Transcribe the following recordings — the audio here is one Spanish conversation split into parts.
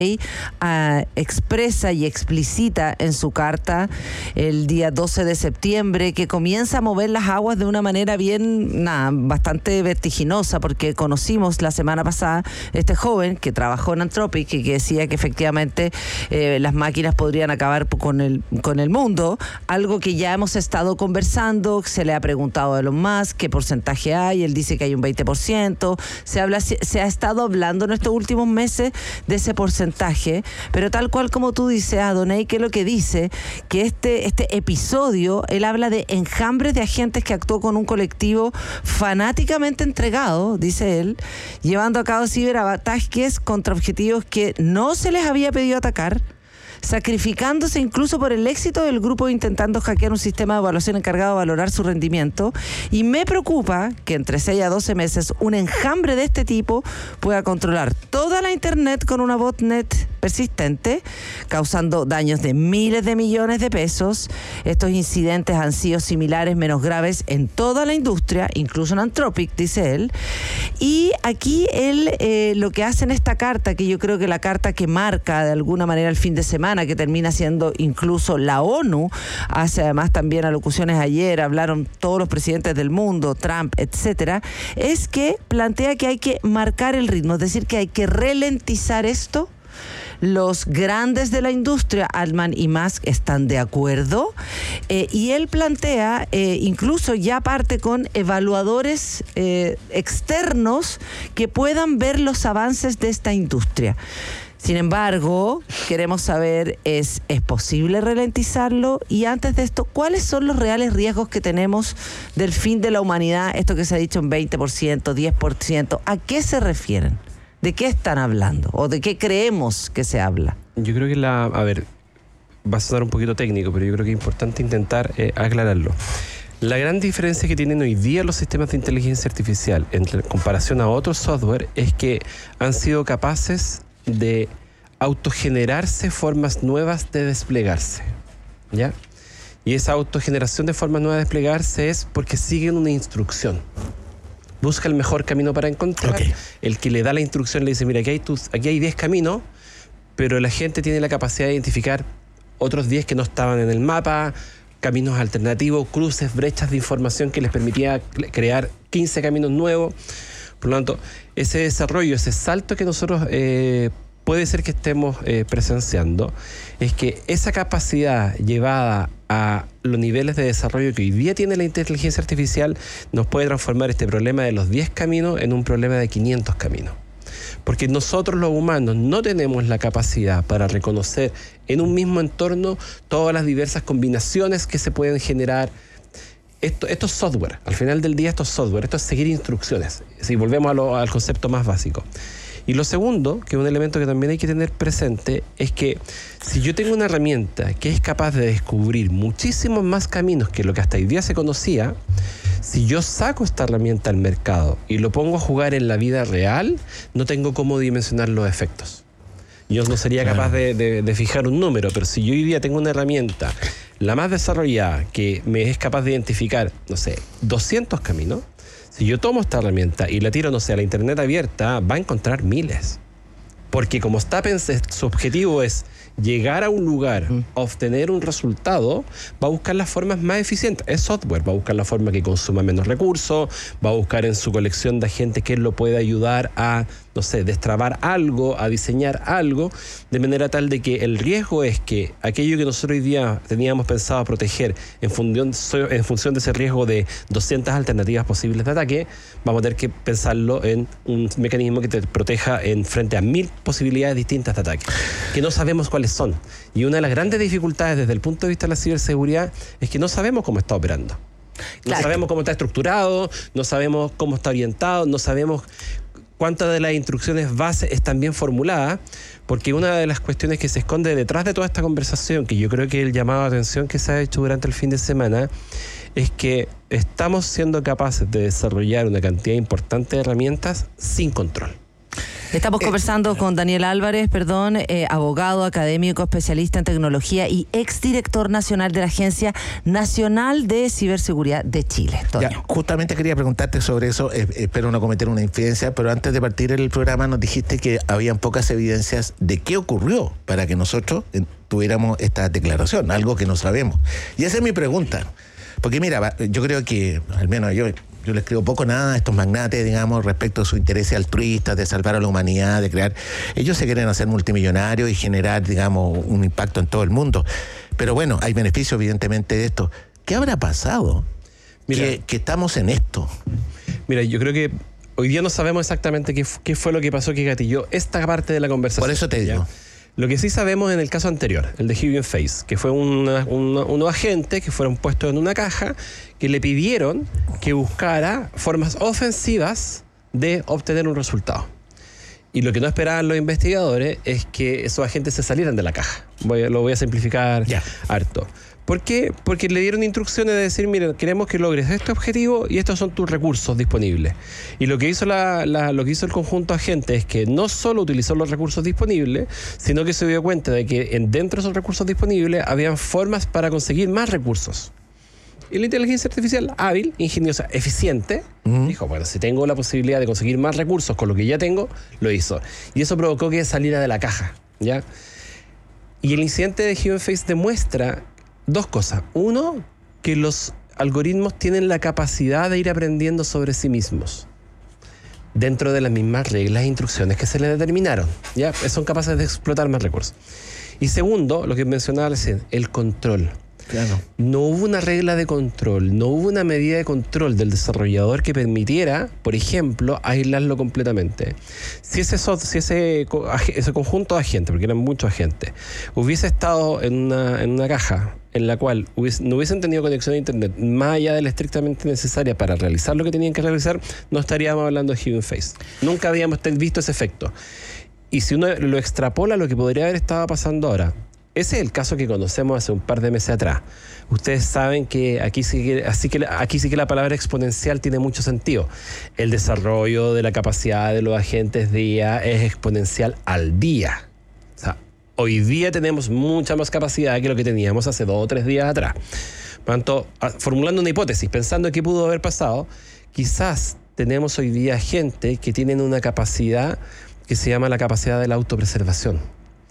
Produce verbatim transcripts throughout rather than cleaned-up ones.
Uh, expresa y explicita en su carta el día doce de septiembre que comienza a mover las aguas de una manera bien, nada, bastante vertiginosa, porque conocimos la semana pasada este joven que trabajó en Anthropic y que decía que efectivamente eh, las máquinas podrían acabar con el, con el mundo, algo que ya hemos estado conversando. Se le ha preguntado a Elon Musk qué porcentaje hay, él dice que hay un veinte por ciento, se, habla, se ha estado hablando en estos últimos meses de ese porcentaje. Pero tal cual como tú dices, Adonai, que es lo que dice, que este, este episodio, él habla de enjambres de agentes que actuó con un colectivo fanáticamente entregado, dice él, llevando a cabo ciberataques contra objetivos que no se les había pedido atacar, sacrificándose incluso por el éxito del grupo intentando hackear un sistema de evaluación encargado de valorar su rendimiento. Y me preocupa que entre seis a doce meses un enjambre de este tipo pueda controlar toda la internet con una botnet persistente, causando daños de miles de millones de pesos. Estos incidentes han sido similares, menos graves en toda la industria, incluso en Anthropic, dice él. Y aquí él eh, lo que hace en esta carta, que yo creo que la carta que marca de alguna manera el fin de semana, que termina siendo incluso la ONU, hace además también alocuciones ayer, hablaron todos los presidentes del mundo, Trump, etcétera, es que plantea que hay que marcar el ritmo, es decir, que hay que ralentizar esto. Los grandes de la industria, Altman y Musk, están de acuerdo, eh, y él plantea, eh, incluso ya parte con evaluadores eh, externos que puedan ver los avances de esta industria. Sin embargo, queremos saber, ¿es, ¿es posible ralentizarlo? Y antes de esto, ¿cuáles son los reales riesgos que tenemos del fin de la humanidad? Esto que se ha dicho en veinte por ciento, diez por ciento, ¿a qué se refieren? ¿De qué están hablando? ¿O de qué creemos que se habla? Yo creo que la... A ver, va a sonar un poquito técnico, pero yo creo que es importante intentar eh, aclararlo. La gran diferencia que tienen hoy día los sistemas de inteligencia artificial en comparación a otros software es que han sido capaces de autogenerarse formas nuevas de desplegarse, ¿ya? Y esa autogeneración de formas nuevas de desplegarse es porque siguen una instrucción. Busca el mejor camino para encontrar. Okay. El que le da la instrucción le dice, mira, aquí hay, tus, aquí hay diez caminos, pero la gente tiene la capacidad de identificar otros diez que no estaban en el mapa, caminos alternativos, cruces, brechas de información que les permitía crear quince caminos nuevos. Por lo tanto, ese desarrollo, ese salto que nosotros eh, puede ser que estemos eh, presenciando, es que esa capacidad llevada a los niveles de desarrollo que hoy día tiene la inteligencia artificial nos puede transformar este problema de los diez caminos en un problema de quinientos caminos. Porque nosotros los humanos no tenemos la capacidad para reconocer en un mismo entorno todas las diversas combinaciones que se pueden generar. Esto, esto es software, al final del día esto es software, esto es seguir instrucciones, si volvemos a lo, al concepto más básico. Y lo segundo, que es un elemento que también hay que tener presente, es que si yo tengo una herramienta que es capaz de descubrir muchísimos más caminos que lo que hasta hoy día se conocía, si yo saco esta herramienta al mercado y lo pongo a jugar en la vida real, no tengo cómo dimensionar los efectos. Yo no sería capaz de, de, de fijar un número, pero si yo hoy día tengo una herramienta, la más desarrollada, que me es capaz de identificar, no sé, doscientos caminos, si yo tomo esta herramienta y la tiro, no sé, a la internet abierta, va a encontrar miles. Porque como está pensado, su objetivo es llegar a un lugar, mm. obtener un resultado, va a buscar las formas más eficientes. Es software, va a buscar la forma que consuma menos recursos, va a buscar en su colección de agentes que lo pueda ayudar a, no sé, destrabar algo, a diseñar algo, de manera tal de que el riesgo es que aquello que nosotros hoy día teníamos pensado proteger en función, en función de ese riesgo de doscientas alternativas posibles de ataque, vamos a tener que pensarlo en un mecanismo que te proteja en frente a mil posibilidades distintas de ataque, que no sabemos cuáles son. Y una de las grandes dificultades desde el punto de vista de la ciberseguridad es que no sabemos cómo está operando. Claro. No sabemos cómo está estructurado, no sabemos cómo está orientado, no sabemos cuántas de las instrucciones base están bien formuladas, porque una de las cuestiones que se esconde detrás de toda esta conversación, que yo creo que el llamado de atención que se ha hecho durante el fin de semana, es que estamos siendo capaces de desarrollar una cantidad importante de herramientas sin control. Estamos eh, conversando con Daniel Álvarez, perdón, eh, abogado, académico, especialista en tecnología y exdirector nacional de la Agencia Nacional de Ciberseguridad de Chile. Ya, justamente quería preguntarte sobre eso, eh, espero no cometer una infidencia, pero antes de partir el programa nos dijiste que habían pocas evidencias de qué ocurrió para que nosotros eh, tuviéramos esta declaración, algo que no sabemos. Y esa es mi pregunta, porque mira, yo creo que, al menos yo... Yo les creo poco nada a estos magnates, digamos, respecto a sus intereses altruistas de salvar a la humanidad, de crear... Ellos se quieren hacer multimillonarios y generar, digamos, un impacto en todo el mundo. Pero bueno, hay beneficios evidentemente de esto. ¿Qué habrá pasado Mira, que, que estamos en esto? Mira, yo creo que hoy día no sabemos exactamente qué, qué fue lo que pasó que gatilló esta parte de la conversación. Por eso te digo. ¿Ya? Lo que sí sabemos en el caso anterior, el de Hugging Face, que fue una, una, unos agentes que fueron puestos en una caja que le pidieron que buscara formas ofensivas de obtener un resultado. Y lo que no esperaban los investigadores es que esos agentes se salieran de la caja. Voy, lo voy a simplificar yeah. harto. ¿Por qué? Porque le dieron instrucciones de decir, mira, queremos que logres este objetivo y estos son tus recursos disponibles. Y lo que hizo la, la, lo que hizo el conjunto agente es que no solo utilizó los recursos disponibles, sino que se dio cuenta de que en, dentro de esos recursos disponibles habían formas para conseguir más recursos. Y la inteligencia artificial hábil, ingeniosa, eficiente, uh-huh. dijo, bueno, si tengo la posibilidad de conseguir más recursos con lo que ya tengo, lo hizo. Y eso provocó que saliera de la caja, ¿ya? Y el incidente de Hugging Face demuestra dos cosas. Uno, que los algoritmos tienen la capacidad de ir aprendiendo sobre sí mismos dentro de las mismas reglas e instrucciones que se les determinaron. ¿Ya? Son capaces de explotar más recursos. Y segundo, lo que mencionaba recién, el control. Claro. No hubo una regla de control, no hubo una medida de control del desarrollador que permitiera, por ejemplo, aislarlo completamente. Si ese, si ese, ese conjunto de agentes, porque eran muchos agentes, hubiese estado en una, en una caja en la cual hubiese, no hubiesen tenido conexión a internet más allá de la estrictamente necesaria para realizar lo que tenían que realizar, no estaríamos hablando de Hugging Face. Nunca habíamos visto ese efecto. Y si uno lo extrapola a lo que podría haber estado pasando ahora, ese es el caso que conocemos hace un par de meses atrás. Ustedes saben que aquí sí que, así que aquí sí que la palabra exponencial tiene mucho sentido. El desarrollo de la capacidad de los agentes de I A es exponencial al día. O sea, hoy día tenemos mucha más capacidad que lo que teníamos hace dos o tres días atrás. Por tanto, formulando una hipótesis, pensando en qué pudo haber pasado, quizás tenemos hoy día gente que tienen una capacidad que se llama la capacidad de la autopreservación.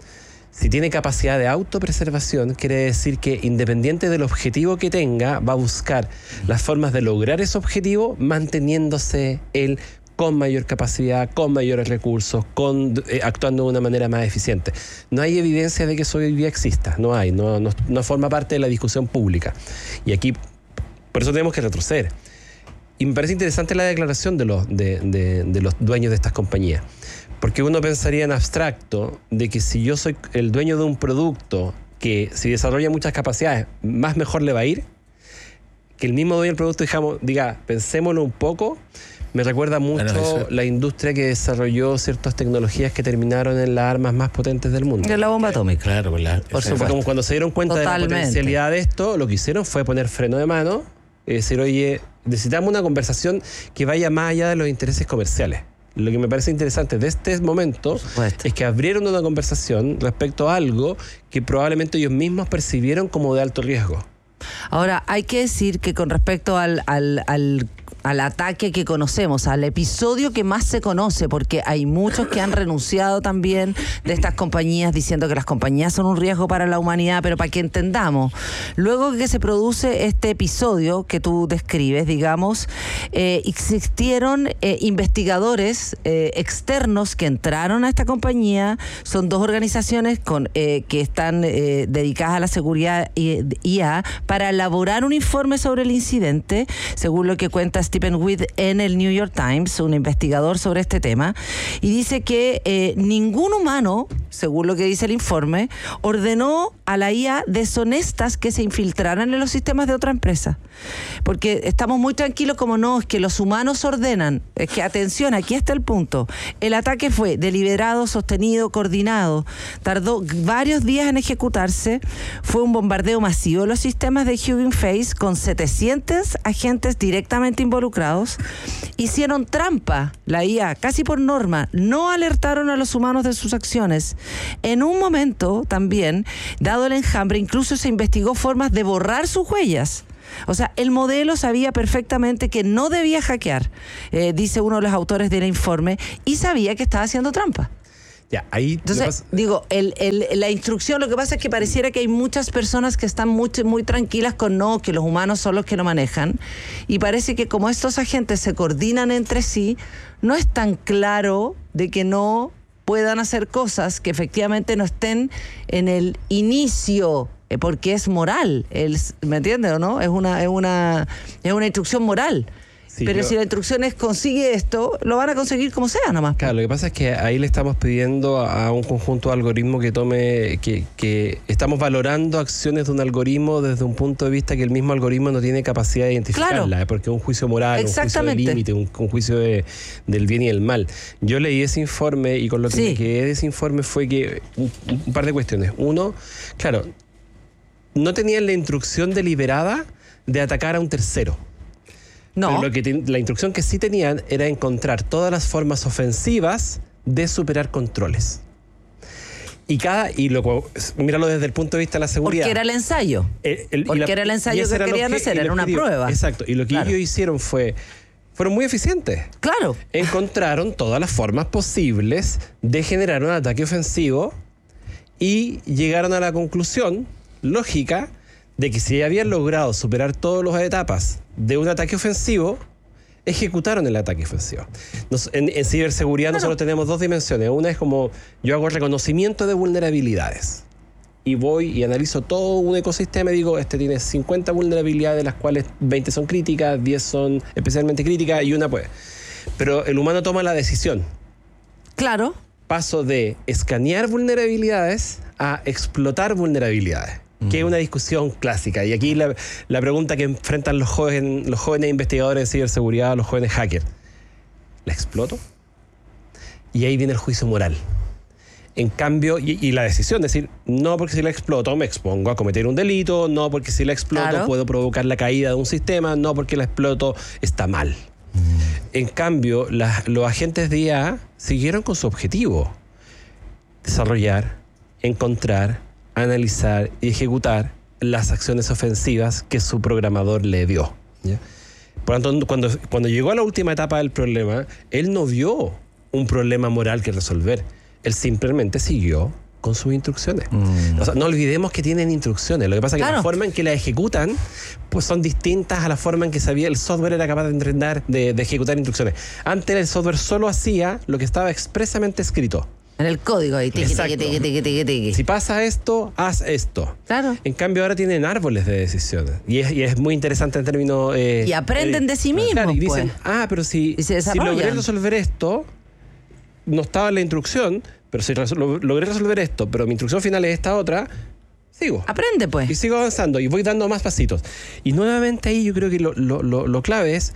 Si tiene capacidad de autopreservación, quiere decir que independiente del objetivo que tenga, va a buscar las formas de lograr ese objetivo manteniéndose él con mayor capacidad, con mayores recursos, con, eh, actuando de una manera más eficiente. No hay evidencia de que eso hoy día exista, no hay, no, no, no forma parte de la discusión pública. Y aquí, por eso tenemos que retroceder. Y me parece interesante la declaración de los, de, de, de los dueños de estas compañías. Porque uno pensaría en abstracto de que si yo soy el dueño de un producto que si desarrolla muchas capacidades, más mejor le va a ir, que el mismo dueño del producto digamos, diga, pensémoslo un poco, me recuerda mucho bueno, eso... la industria que desarrolló ciertas tecnologías que terminaron en las armas más potentes del mundo. De la bomba atómica. Claro, la... por supuesto. Como cuando se dieron cuenta Totalmente. de la potencialidad de esto, lo que hicieron fue poner freno de mano y decir, oye, necesitamos una conversación que vaya más allá de los intereses comerciales. Lo que me parece interesante de este momento es que abrieron una conversación respecto a algo que probablemente ellos mismos percibieron como de alto riesgo. Ahora, hay que decir que con respecto al, al, al al ataque que conocemos, al episodio que más se conoce, porque hay muchos que han renunciado también de estas compañías diciendo que las compañías son un riesgo para la humanidad, pero para que entendamos, luego que se produce este episodio que tú describes, digamos, eh, existieron eh, investigadores eh, externos que entraron a esta compañía, son dos organizaciones con, eh, que están eh, dedicadas a la seguridad I A, para elaborar un informe sobre el incidente, según lo que cuenta Stephen Witt en el New York Times, un investigador sobre este tema, y dice que eh, ningún humano, según lo que dice el informe, ordenó a la I A deshonestas que se infiltraran en los sistemas de otra empresa. Porque estamos muy tranquilos como no, es que los humanos ordenan. Es que, atención, aquí está el punto. El ataque fue deliberado, sostenido, coordinado. Tardó varios días en ejecutarse. Fue un bombardeo masivo de los sistemas de Hugging Face con setecientos agentes directamente involucrados involucrados hicieron trampa, la I A, casi por norma, no alertaron a los humanos de sus acciones. En un momento también, dado el enjambre, incluso se investigó formas de borrar sus huellas. O sea, el modelo sabía perfectamente que no debía hackear, eh, dice uno de los autores del informe, y sabía que estaba haciendo trampa. Ya, ahí Entonces, pasa... digo, el, el, la instrucción, lo que pasa es que pareciera que hay muchas personas que están muy, muy tranquilas con no, que los humanos son los que lo manejan, y parece que como estos agentes se coordinan entre sí, no es tan claro de que no puedan hacer cosas que efectivamente no estén en el inicio, porque es moral, el, ¿me entiendes o no? Es una, es una, es una instrucción moral. Sí, pero yo, si la instrucción es consigue esto, lo van a conseguir como sea nomás. Claro, lo que pasa es que ahí le estamos pidiendo a, a un conjunto de algoritmos que tome, que, que estamos valorando acciones de un algoritmo desde un punto de vista que el mismo algoritmo no tiene capacidad de identificarla, claro. Porque es un juicio moral, un juicio de límite, un, un juicio de, del bien y el mal. Yo leí ese informe y con lo que sí. me quedé de ese informe fue que un, un par de cuestiones. Uno, claro, no tenían la instrucción deliberada de atacar a un tercero. No. Pero lo que te, la instrucción que sí tenían era encontrar todas las formas ofensivas de superar controles. Y cada y lo míralo desde el punto de vista de la seguridad. Porque era el ensayo. El, el, Porque la, era el ensayo que querían hacer, era una prueba. Exacto. Y lo que claro. ellos hicieron fue fueron muy eficientes. Claro. Encontraron todas las formas posibles de generar un ataque ofensivo y llegaron a la conclusión lógica de que si habían logrado superar todas las etapas de un ataque ofensivo, ejecutaron el ataque ofensivo. Nos, en, en ciberseguridad claro. nosotros tenemos dos dimensiones. Una es como yo hago reconocimiento de vulnerabilidades y voy y analizo todo un ecosistema y digo, este tiene cincuenta vulnerabilidades, de las cuales veinte son críticas, diez son especialmente críticas y una pues. Pero el humano toma la decisión. Claro. Paso de escanear vulnerabilidades a explotar vulnerabilidades. Que es una discusión clásica. Y aquí la, la pregunta que enfrentan los jóvenes, los jóvenes investigadores de ciberseguridad, los jóvenes hackers. ¿La exploto? Y ahí viene el juicio moral. En cambio, y, y la decisión, es decir, no porque si la exploto me expongo a cometer un delito, no porque si la exploto claro. puedo provocar la caída de un sistema, no porque la exploto está mal. Mm. En cambio, la, los agentes de I A siguieron con su objetivo. Desarrollar, encontrar, analizar y ejecutar las acciones ofensivas que su programador le dio. ¿Ya? Por lo tanto, cuando, cuando llegó a la última etapa del problema, él no vio un problema moral que resolver. Él simplemente siguió con sus instrucciones. Mm. O sea, no olvidemos que tienen instrucciones. Lo que pasa es que claro. la forma en que las ejecutan pues son distintas a la forma en que sabía el software era capaz de entrenar, de, de ejecutar instrucciones. Antes el software solo hacía lo que estaba expresamente escrito. En el código ahí. Tiqui, tiqui, tiqui, tiqui, tiqui, tiqui. Si pasa esto, haz esto. Claro. En cambio ahora tienen árboles de decisiones. Y es, y es muy interesante en términos... Eh, y aprenden eh, de sí mismos. Claro, y dicen, pues. ah, pero si, si logré resolver esto, no estaba en la instrucción, pero si resol- logré resolver esto, pero mi instrucción final es esta otra, sigo. Aprende, pues. Y sigo avanzando y voy dando más pasitos. Y nuevamente ahí yo creo que lo, lo, lo, lo clave es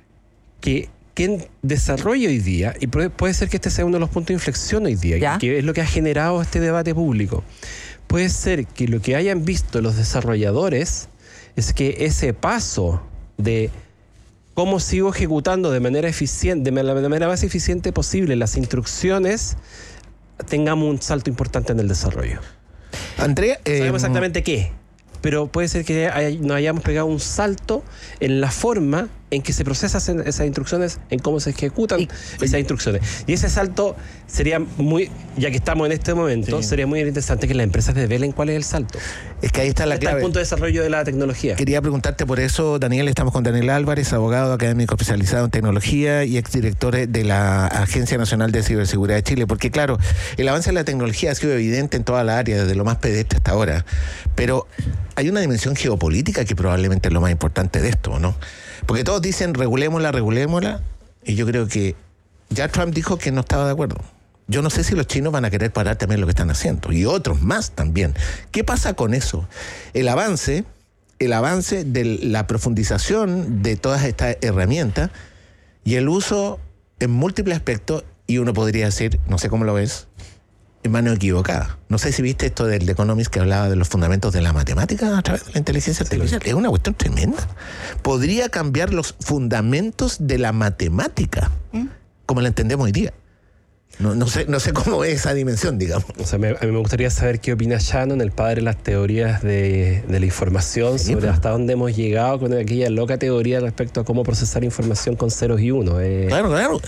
que quien desarrolla hoy día, y puede ser que este sea uno de los puntos de inflexión hoy día, ¿ya? Que es lo que ha generado este debate público, puede ser que lo que hayan visto los desarrolladores es que ese paso de cómo sigo ejecutando de manera eficiente, de la manera más eficiente posible las instrucciones, tengamos un salto importante en el desarrollo. Andrea, no sabemos eh, exactamente qué, pero puede ser que hay, nos hayamos pegado un salto en la forma en que se procesan esas instrucciones, en cómo se ejecutan y, esas instrucciones. Y ese salto sería muy, ya que estamos en este momento, sí. sería muy interesante que las empresas develen cuál es el salto. Es que ahí está la está clave. el punto de desarrollo de la tecnología. Quería preguntarte por eso, Daniel, estamos con Daniel Álvarez, abogado académico especializado en tecnología y exdirector de la Agencia Nacional de Ciberseguridad de Chile, porque claro, el avance de la tecnología ha sido evidente en toda la área, desde lo más pedestre hasta ahora, pero hay una dimensión geopolítica que probablemente es lo más importante de esto, ¿no? Porque todos dicen regulémosla, regulémosla, y yo creo que ya Trump dijo que no estaba de acuerdo. Yo no sé si los chinos van a querer parar también lo que están haciendo, y otros más también. ¿Qué pasa con eso? El avance, el avance de la profundización de todas estas herramientas y el uso en múltiples aspectos, y uno podría decir, no sé cómo lo ves, en mano equivocada. No sé si viste esto del The Economist que hablaba de los fundamentos de la matemática a través de la inteligencia artificial. Es una cuestión tremenda. Podría cambiar los fundamentos de la matemática, ¿Mm? como la entendemos hoy día. No, no sé, no sé cómo es esa dimensión, digamos. O sea, me, a mí me gustaría saber qué opina Shannon, el padre de las teorías de, de la información, sí, sobre pues. hasta dónde hemos llegado con aquella loca teoría respecto a cómo procesar información con ceros y unos. Eh, claro, claro.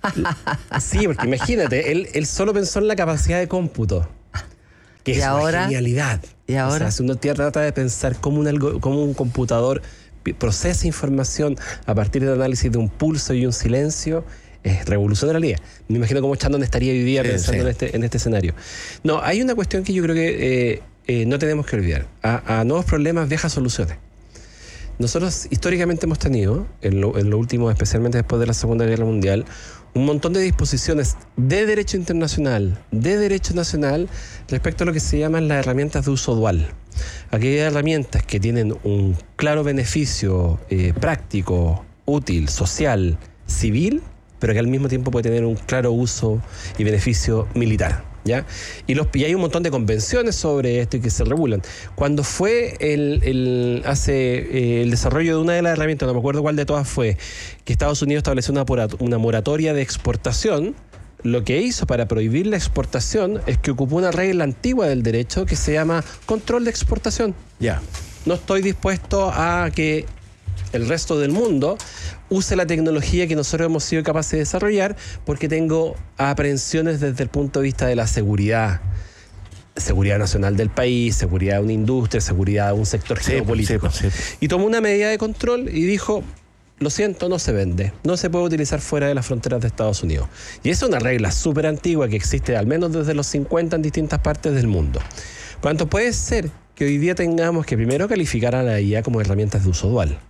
Sí, porque imagínate, él, él solo pensó en la capacidad de cómputo, que es ahora, una genialidad. ¿Y ahora? O sea, si uno trata de pensar cómo un, algo, cómo un computador procesa información a partir del análisis de un pulso y un silencio, es revolución de la realidad. Me imagino cómo Shannon estaría hoy día sí, pensando sí. En, este, en este escenario. No, hay una cuestión que yo creo que eh, eh, no tenemos que olvidar. A, a nuevos problemas, viejas soluciones. Nosotros históricamente hemos tenido, en lo, en lo último, especialmente después de la Segunda Guerra Mundial, un montón de disposiciones de derecho internacional, de derecho nacional, respecto a lo que se llaman las herramientas de uso dual. Aquellas herramientas que tienen un claro beneficio eh, práctico, útil, social, civil, pero que al mismo tiempo puede tener un claro uso y beneficio militar, ¿ya? Y, los, y hay un montón de convenciones sobre esto y que se regulan. Cuando fue el, el, hace, eh, el desarrollo de una de las herramientas, no me acuerdo cuál de todas fue, que Estados Unidos estableció una, una moratoria de exportación, lo que hizo para prohibir la exportación es que ocupó una regla antigua del derecho que se llama control de exportación. Ya. No estoy dispuesto a que el resto del mundo use la tecnología que nosotros hemos sido capaces de desarrollar porque tengo aprehensiones desde el punto de vista de la seguridad. Seguridad nacional del país, seguridad de una industria, seguridad de un sector sí, geopolítico. Sí, sí. Y tomó una medida de control y dijo, lo siento, no se vende, no se puede utilizar fuera de las fronteras de Estados Unidos. Y esa es una regla súper antigua que existe al menos desde los cincuenta en distintas partes del mundo. ¿Cuánto puede ser que hoy día tengamos que primero calificar a la I A como herramientas de uso dual?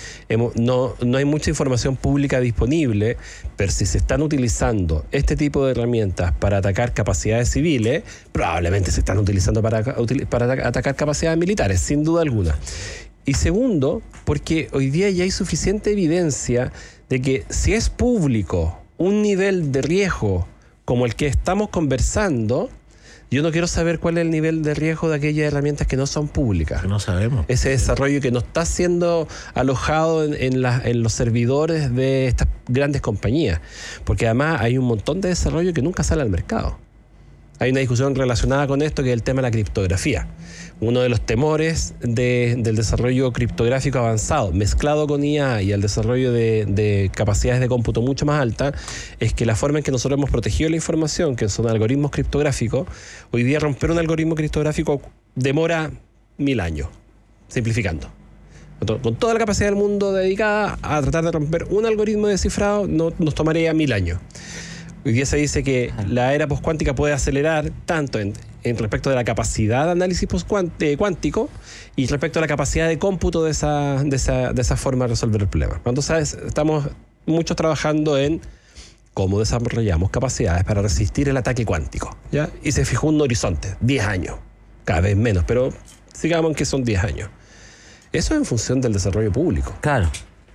No, no hay mucha información pública disponible, pero si se están utilizando este tipo de herramientas para atacar capacidades civiles, probablemente se están utilizando para, para atacar capacidades militares, sin duda alguna. Y segundo, porque hoy día ya hay suficiente evidencia de que si es público un nivel de riesgo como el que estamos conversando, yo no quiero saber cuál es el nivel de riesgo de aquellas herramientas que no son públicas. Que no sabemos. Ese desarrollo que no está siendo alojado en, en, la, en los servidores de estas grandes compañías. Porque además hay un montón de desarrollo que nunca sale al mercado. Hay una discusión relacionada con esto que es el tema de la criptografía. Uno de los temores de, del desarrollo criptográfico avanzado, mezclado con I A y el desarrollo de, de capacidades de cómputo mucho más altas, es que la forma en que nosotros hemos protegido la información, que son algoritmos criptográficos, hoy día romper un algoritmo criptográfico demora mil años, simplificando. Con toda la capacidad del mundo dedicada a tratar de romper un algoritmo de cifrado, no, nos tomaría mil años. Hoy día se dice que la era postcuántica puede acelerar tanto en, en respecto de la capacidad de análisis postcuántico y respecto a la capacidad de cómputo de esa, de esa, de esa forma de resolver el problema. Entonces estamos muchos trabajando en cómo desarrollamos capacidades para resistir el ataque cuántico, ¿ya? Y se fijó un horizonte, diez años, cada vez menos, pero sigamos que son diez años. Eso es en función del desarrollo público. Claro.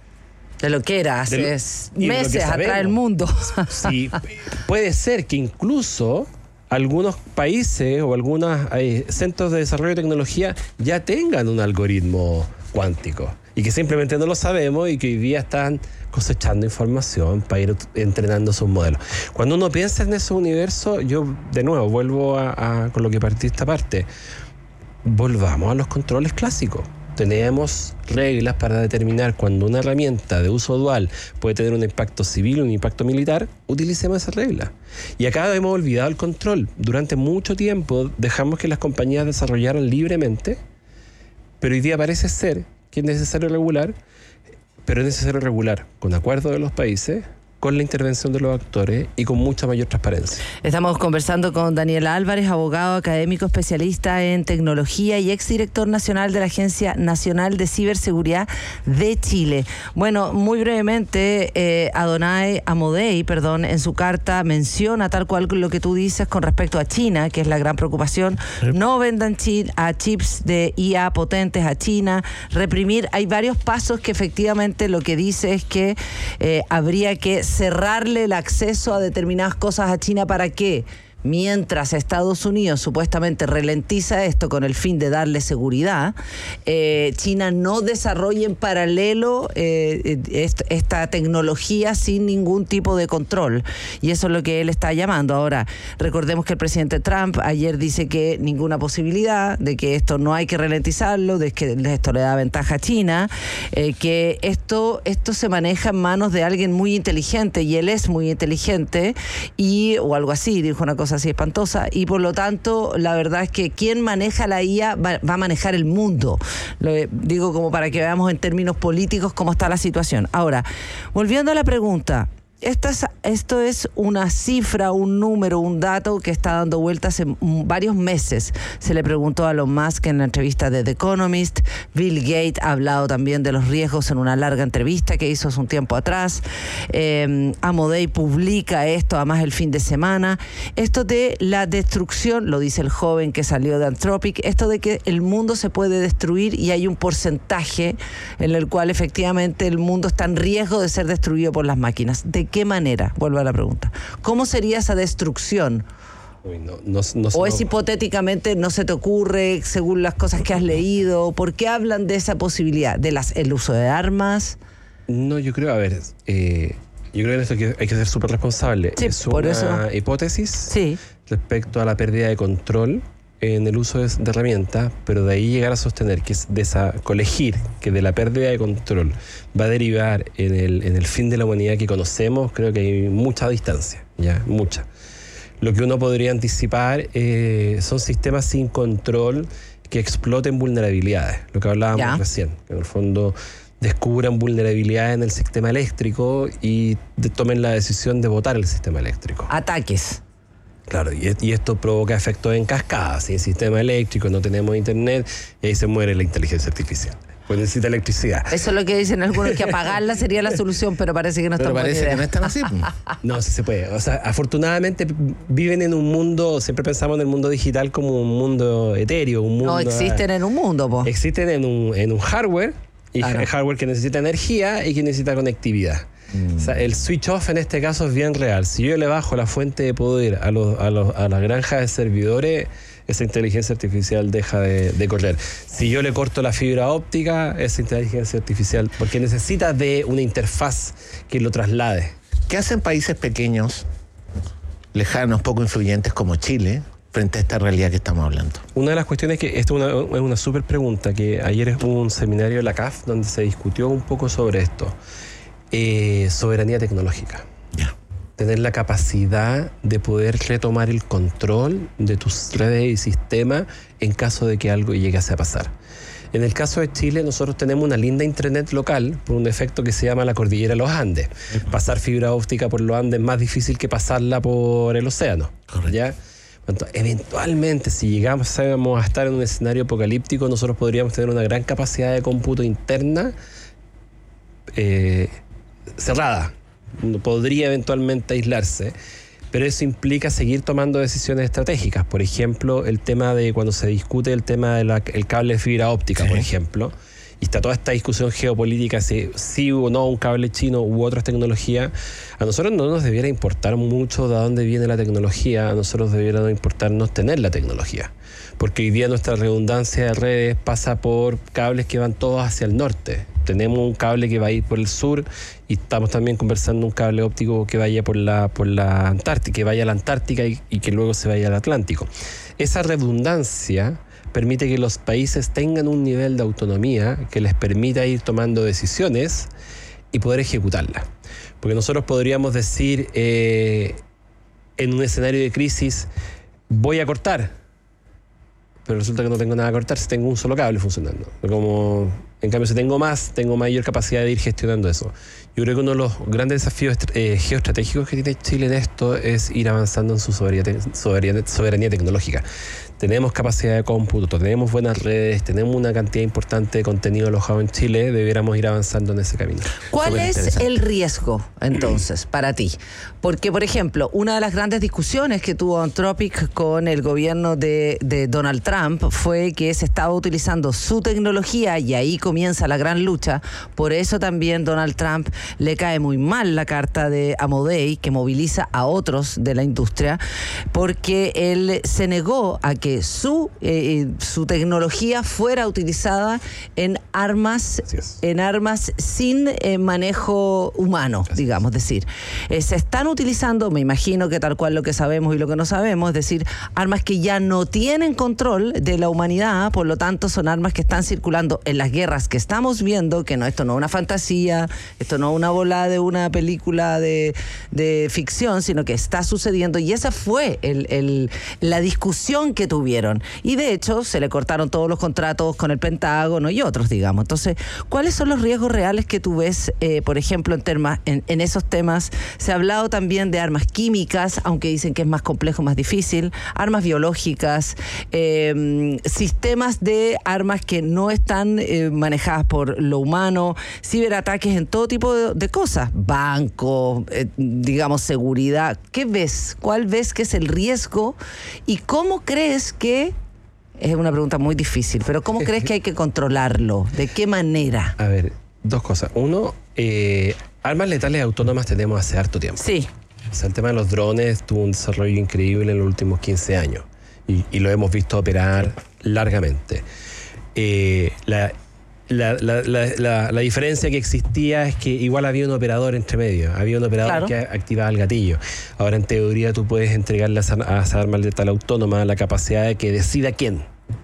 De lo que era hace lo, meses atrás del mundo. Sí, puede ser que incluso algunos países o algunos eh, centros de desarrollo de tecnología ya tengan un algoritmo cuántico y que simplemente no lo sabemos y que hoy día están cosechando información para ir entrenando sus modelos. Cuando uno piensa en ese universo, yo de nuevo vuelvo a, a con lo que partí esta parte, volvamos a los controles clásicos. Tenemos reglas para determinar cuando una herramienta de uso dual puede tener un impacto civil o un impacto militar, utilicemos esa regla. Y acá hemos olvidado el control. Durante mucho tiempo dejamos que las compañías desarrollaran libremente, pero hoy día parece ser que es necesario regular, pero es necesario regular con acuerdo de los países, con la intervención de los actores y con mucha mayor transparencia. Estamos conversando con Daniel Álvarez, abogado académico especialista en tecnología y exdirector nacional de la Agencia Nacional de Ciberseguridad de Chile. Bueno, muy brevemente, eh, Adonai Amodei, perdón, en su carta menciona tal cual lo que tú dices con respecto a China, que es la gran preocupación. Sí. No vendan chi- a chips de I A potentes a China, reprimir. Hay varios pasos que efectivamente lo que dice es que eh, habría que cerrarle el acceso a determinadas cosas a China. ¿Para qué? mientras Estados Unidos supuestamente ralentiza esto con el fin de darle seguridad, eh, China no desarrolla en paralelo eh, est- esta tecnología sin ningún tipo de control. Y eso es lo que él está llamando. Ahora, recordemos que el presidente Trump ayer dice que ninguna posibilidad, de que esto no hay que ralentizarlo, de que esto le da ventaja a China, eh, que esto, esto se maneja en manos de alguien muy inteligente, y él es muy inteligente, y o algo así, dijo una cosa así espantosa, y por lo tanto, la verdad es que quien maneja la I A va, va a manejar el mundo. Lo digo como para que veamos en términos políticos cómo está la situación. Ahora, volviendo a la pregunta, Esto es, esto es una cifra, un número, un dato que está dando vueltas hace varios meses. Se le preguntó a Elon Musk en la entrevista de The Economist. Bill Gates ha hablado también de los riesgos en una larga entrevista que hizo hace un tiempo atrás. Eh, Amodei publica esto además el fin de semana. Esto de la destrucción, lo dice el joven que salió de Anthropic, esto de que el mundo se puede destruir y hay un porcentaje en el cual efectivamente el mundo está en riesgo de ser destruido por las máquinas. ¿De qué manera? Vuelvo a la pregunta. ¿Cómo sería esa destrucción? Uy, no, no, no, ¿O es no. hipotéticamente, no se te ocurre, según las cosas que has leído? ¿Por qué hablan de esa posibilidad? ¿De las, el uso de armas? No, yo creo, a ver, eh, yo creo que en esto hay que, hay que ser súper responsable. Sí, es por una eso. hipótesis Sí. respecto a la pérdida de control en el uso de, de herramientas, pero de ahí llegar a sostener que es de esa, colegir que de la pérdida de control va a derivar en el, en el fin de la humanidad que conocemos, creo que hay mucha distancia, ya, mucha. Lo que uno podría anticipar eh, son sistemas sin control que exploten vulnerabilidades, lo que hablábamos ya. recién, que en el fondo descubran vulnerabilidades en el sistema eléctrico y de, tomen la decisión de botar el sistema eléctrico. Ataques. Claro, y, y esto provoca efectos en cascada. Sin sistema eléctrico no tenemos internet y ahí se muere la inteligencia artificial. Pues necesita electricidad. Eso es lo que dicen algunos, que apagarla sería la solución, pero parece que no Pero está buena parece idea. que no están así. No, sí se puede. O sea, afortunadamente viven en un mundo, siempre pensamos en el mundo digital como un mundo etéreo, un mundo... No existen en un mundo, po. Existen en un, en un hardware, y Claro. hardware que necesita energía y que necesita conectividad. Mm. O sea, el switch off en este caso es bien real. Si yo le bajo la fuente de poder a, los, a, los, a las granjas de servidores, esa inteligencia artificial deja de, de correr. Si yo le corto la fibra óptica, esa inteligencia artificial, porque necesita de una interfaz que lo traslade. ¿Qué hacen países pequeños, lejanos, poco influyentes como Chile, frente a esta realidad que estamos hablando? Una de las cuestiones que, esto es una, es una súper pregunta, que ayer hubo un seminario de la C A F donde se discutió un poco sobre esto. Eh, soberanía tecnológica. Ya. Tener la capacidad de poder retomar el control de tus redes y sistemas en caso de que algo llegase a pasar. En el caso de Chile, nosotros tenemos una linda intranet local por un efecto que se llama la cordillera de los Andes. Uh-huh. Pasar fibra óptica por los Andes es más difícil que pasarla por el océano. Correcto. ¿Ya? Entonces, eventualmente, si llegamos a estar en un escenario apocalíptico, nosotros podríamos tener una gran capacidad de cómputo interna eh, cerrada. Podría eventualmente aislarse, pero eso implica seguir tomando decisiones estratégicas. Por ejemplo, el tema de cuando se discute el tema del cable de fibra óptica, sí. por ejemplo, y está toda esta discusión geopolítica, si sí o no un cable chino u otras tecnologías, a nosotros no nos debiera importar mucho de dónde viene la tecnología, a nosotros debiera importarnos tener la tecnología. Porque hoy día nuestra redundancia de redes pasa por cables que van todos hacia el norte. Tenemos un cable que va a ir por el sur y estamos también conversando un cable óptico que vaya por la, por la Antártica, que vaya a la Antártica y, y que luego se vaya al Atlántico. Esa redundancia permite que los países tengan un nivel de autonomía que les permita ir tomando decisiones y poder ejecutarlas. Porque nosotros podríamos decir eh, en un escenario de crisis, voy a cortar, pero resulta que no tengo nada a cortar si tengo un solo cable funcionando. Como, en cambio, si tengo más, tengo mayor capacidad de ir gestionando eso. Yo creo que uno de los grandes desafíos eh, geoestratégicos que tiene Chile en esto es ir avanzando en su soberanía, soberanía, soberanía tecnológica. tenemos capacidad de cómputo, tenemos buenas redes, tenemos una cantidad importante de contenido alojado en Chile, debiéramos ir avanzando en ese camino. ¿Cuál es el riesgo, entonces, para ti? Porque, por ejemplo, una de las grandes discusiones que tuvo Anthropic con el gobierno de, de Donald Trump fue que se estaba utilizando su tecnología y ahí comienza la gran lucha. Por eso también Donald Trump le cae muy mal la carta de Amodei, que moviliza a otros de la industria, porque él se negó a que su, eh, su tecnología fuera utilizada en armas, en armas sin eh, manejo humano, Así digamos, es decir, eh, se están utilizando, me imagino que tal cual lo que sabemos y lo que no sabemos, es decir, armas que ya no tienen control de la humanidad, por lo tanto son armas que están circulando en las guerras que estamos viendo, que no, esto no es una fantasía, esto no es una bola de una película de, de ficción, sino que está sucediendo, y esa fue el, el, la discusión que tuvieron, y de hecho se le cortaron todos los contratos con el Pentágono y otros, digamos. Entonces, ¿cuáles son los riesgos reales que tú ves, eh, por ejemplo, en, terma, en, en esos temas? Se ha hablado también de armas químicas, aunque dicen que es más complejo, más difícil, armas biológicas, eh, sistemas de armas que no están eh, manejadas por lo humano, ciberataques en todo tipo de, de cosas, bancos, eh, digamos, seguridad. ¿Qué ves? ¿Cuál ves que es el riesgo? ¿Y cómo crees que, es una pregunta muy difícil, pero cómo crees que hay que controlarlo? ¿De qué manera? A ver, dos cosas. Uno, eh, armas letales autónomas tenemos hace harto tiempo. Sí. O sea, el tema de los drones tuvo un desarrollo increíble en los últimos quince años y, y lo hemos visto operar largamente. Eh, la, la, la, la, la, la diferencia que existía es que igual había un operador entre medio, había un operador claro. que activaba el gatillo. Ahora, en teoría, tú puedes entregarle a esa arma letal autónoma la capacidad de que decida quién.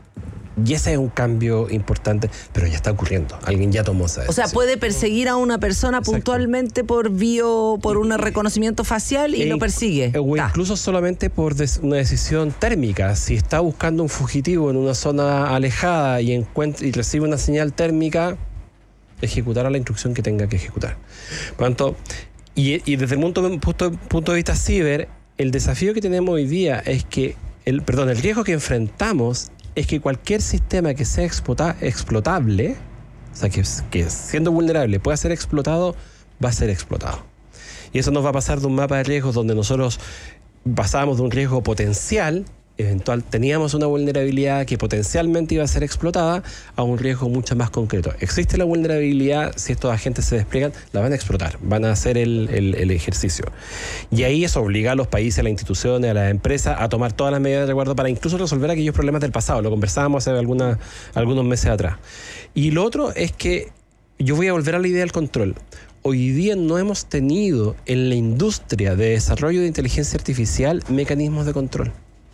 Y ese es un cambio importante, pero ya está ocurriendo. Alguien ya tomó esa decisión. O sea, puede perseguir a una persona Exacto. puntualmente por bio, por un reconocimiento facial y e lo persigue. O incluso solamente por des, una decisión térmica. Si está buscando un fugitivo en una zona alejada y, encuentra, y recibe una señal térmica, ejecutará la instrucción que tenga que ejecutar. Por lo tanto, y, y desde el punto, punto, punto de vista ciber, el desafío que tenemos hoy día es que, el, perdón, el riesgo que enfrentamos es que cualquier sistema que sea explota, explotable, o sea, que, que siendo vulnerable pueda ser explotado, va a ser explotado. Y eso nos va a pasar de un mapa de riesgos donde nosotros pasábamos de un riesgo potencial, eventual, teníamos una vulnerabilidad que potencialmente iba a ser explotada, a un riesgo mucho más concreto. Existe la vulnerabilidad, si estos agentes se despliegan, la van a explotar, van a hacer el, el, el ejercicio. Y ahí eso obliga a los países, a las instituciones, a las empresas a tomar todas las medidas de resguardo para incluso resolver aquellos problemas del pasado. Lo conversábamos hace alguna, algunos meses atrás. Y lo otro es que yo voy a volver a la idea del control. Hoy día no hemos tenido en la industria de desarrollo de inteligencia artificial mecanismos de control.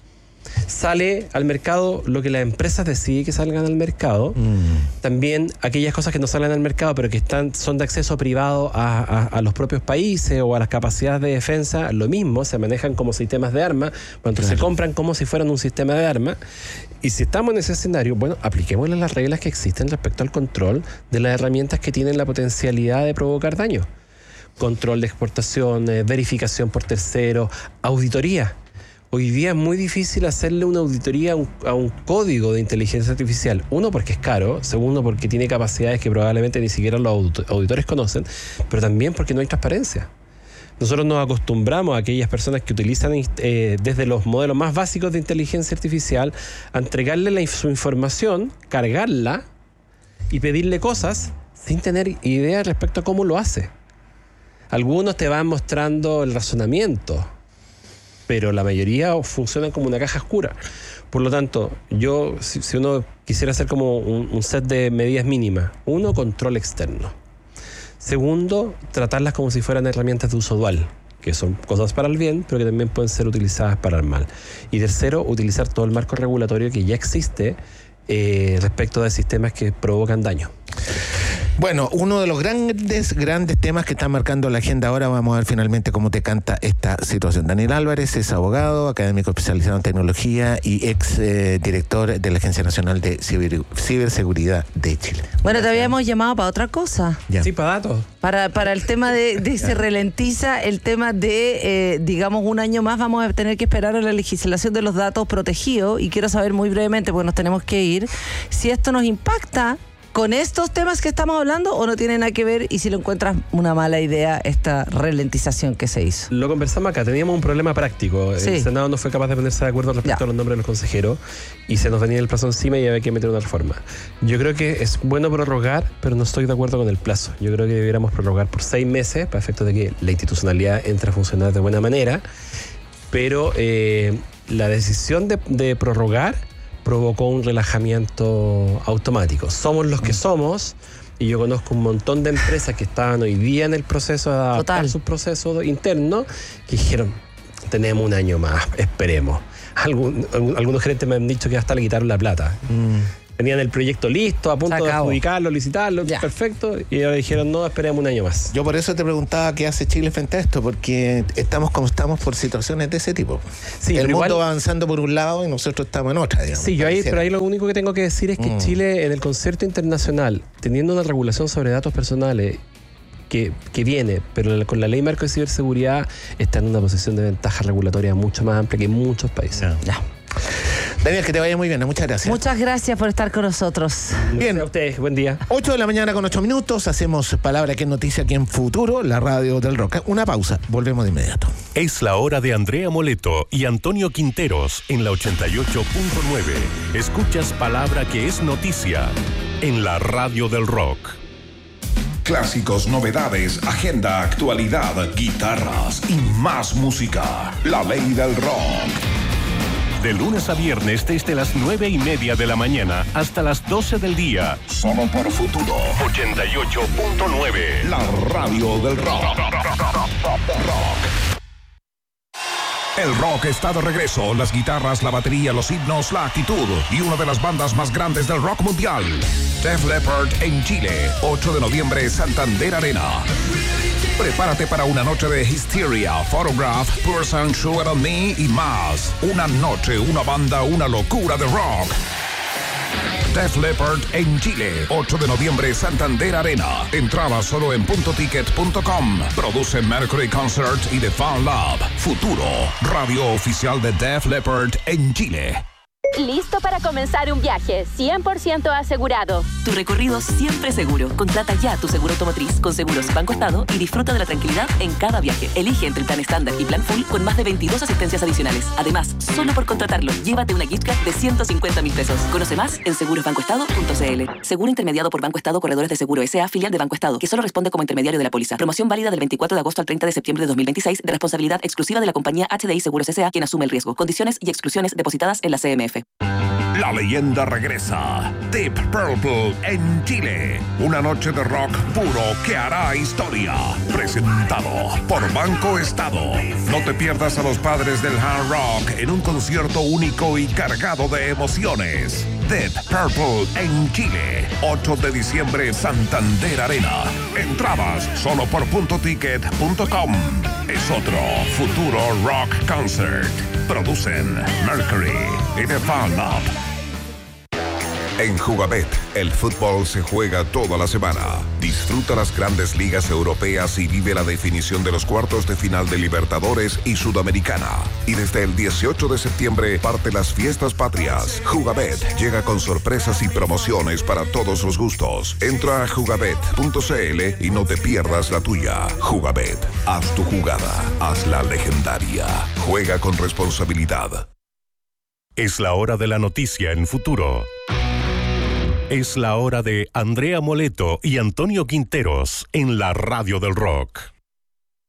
Sale al mercado lo que las empresas deciden que salgan al mercado. Mm. También aquellas cosas que no salen al mercado, pero que están, son de acceso privado a, a, a los propios países o a las capacidades de defensa, lo mismo, se manejan como sistemas de armas, cuando claro. se compran como si fueran un sistema de armas. Y si estamos en ese escenario, bueno, apliquémosle las reglas que existen respecto al control de las herramientas que tienen la potencialidad de provocar daño. Control de exportaciones, verificación por terceros, auditoría. Hoy día es muy difícil hacerle una auditoría a un, a un código de inteligencia artificial. Uno, porque es caro. Segundo, porque tiene capacidades que probablemente ni siquiera los auditores conocen. Pero también porque no hay transparencia. Nosotros nos acostumbramos a aquellas personas que utilizan eh, desde los modelos más básicos de inteligencia artificial a entregarle la, su información, cargarla y pedirle cosas sin tener idea respecto a cómo lo hace. Algunos te van mostrando el razonamiento, pero la mayoría funcionan como una caja oscura. Por lo tanto, yo, si, si uno quisiera hacer como un, un set de medidas mínimas, uno, control externo. Segundo, tratarlas como si fueran herramientas de uso dual, que son cosas para el bien, pero que también pueden ser utilizadas para el mal. Y tercero, utilizar todo el marco regulatorio que ya existe eh, respecto de sistemas que provocan daño. Bueno, uno de los grandes, grandes temas que están marcando la agenda ahora, vamos a ver finalmente cómo te canta esta situación. Daniel Álvarez es abogado, académico especializado en tecnología y ex eh, director de la Agencia Nacional de Ciber, Ciberseguridad de Chile. Bueno, te habíamos llamado para otra cosa. Ya. Sí, para datos. Para, para el tema de, de se ralentiza el tema de, eh, digamos, un año más vamos a tener que esperar a la legislación de los datos protegidos y quiero saber muy brevemente, porque nos tenemos que ir, si esto nos impacta con estos temas que estamos hablando o no tiene nada que ver y si lo encuentras una mala idea esta ralentización que se hizo. Lo conversamos acá, teníamos un problema práctico. Sí. El Senado no fue capaz de ponerse de acuerdo respecto Ya. a los nombres de los consejeros y se nos venía el plazo encima y había que meter una reforma. Yo creo que es bueno prorrogar, pero no estoy de acuerdo con el plazo. Yo creo que debiéramos prorrogar por seis meses para efectos de que la institucionalidad entre a funcionar de buena manera, pero eh, la decisión de, de prorrogar provocó un relajamiento automático. Somos los que somos y yo conozco un montón de empresas que estaban hoy día en el proceso de adaptar Total. sus procesos internos que dijeron, tenemos un año más, esperemos. Algún, algunos gerentes me han dicho que hasta le quitaron la plata. Mm. Tenían el proyecto listo, a punto Se de acabó. adjudicarlo, licitarlo, Ya. perfecto, y ahora dijeron, no, esperemos un año más. Yo por eso te preguntaba qué hace Chile frente a esto, porque estamos como estamos por situaciones de ese tipo. Sí, el pero mundo igual- va avanzando por un lado y nosotros estamos en otra, digamos. Sí, yo ahí, pareciera. pero ahí lo único que tengo que decir es que Mm. Chile, en el concierto internacional, teniendo una regulación sobre datos personales que, que viene, pero la- con la ley marco de ciberseguridad, está en una posición de ventaja regulatoria mucho más amplia que muchos países. Ya. Ya. Daniel, que te vaya muy bien, muchas gracias. Muchas gracias por estar con nosotros. Bien. A ustedes, buen día. ocho de la mañana con ocho minutos, hacemos Palabra que es Noticia aquí en Futuro, la radio del rock. Una pausa, volvemos de inmediato. Es la hora de Andrea Moleto y Antonio Quinteros en la ochenta y ocho punto nueve. Escuchas Palabra que es Noticia en la radio del rock. Clásicos, novedades, agenda, actualidad, guitarras y más música. La ley del rock. De lunes a viernes desde las nueve y media de la mañana hasta las doce del día. Solo por Futuro. ochenta y ocho punto nueve. La radio del rock. El rock está de regreso. Las guitarras, la batería, los himnos, la actitud y una de las bandas más grandes del rock mundial. Def Leppard en Chile. ocho de noviembre, Santander Arena. Prepárate para una noche de Hysteria, Photograph, Person, Sugar on Me y más. Una noche, una banda, una locura de rock. Def Leppard en Chile, ocho de noviembre, Santander Arena. Entrada solo en punto ticket punto com. Produce Mercury Concert y The Fan Lab. Futuro, radio oficial de Def Leppard en Chile. Listo para comenzar un viaje, cien por ciento asegurado. Tu recorrido siempre seguro. Contrata ya tu seguro automotriz con Seguros Banco Estado y disfruta de la tranquilidad en cada viaje. Elige entre el plan estándar y plan full con más de veintidós asistencias adicionales. Además, solo por contratarlo, llévate una gift card de ciento cincuenta mil pesos. Conoce más en seguros banco estado punto c l. Seguro intermediado por Banco Estado Corredores de Seguro S A, filial de Banco Estado, que solo responde como intermediario de la póliza. Promoción válida del veinticuatro de agosto al treinta de septiembre de dos mil veintiséis, de responsabilidad exclusiva de la compañía H D I Seguros S A, quien asume el riesgo. Condiciones y exclusiones depositadas en la C M F. La leyenda regresa. Deep Purple en Chile. Una noche de rock puro que hará historia. Presentado por Banco Estado. No te pierdas a los padres del hard rock en un concierto único y cargado de emociones. Deep Purple en Chile. ocho de diciembre, Santander Arena. Entradas solo por punto ticket punto com. Es otro Futuro Rock Concert. Producen Mercury y The Fan Lab. En Jugabet, el fútbol se juega toda la semana. Disfruta las grandes ligas europeas y vive la definición de los cuartos de final de Libertadores y Sudamericana. Y desde el dieciocho de septiembre parte las fiestas patrias. Jugabet llega con sorpresas y promociones para todos los gustos. Entra a jugabet punto c l y no te pierdas la tuya. Jugabet, haz tu jugada, hazla legendaria. Juega con responsabilidad. Es la hora de la noticia en Futuro. Es la hora de Andrea Moleto y Antonio Quinteros en la radio del rock.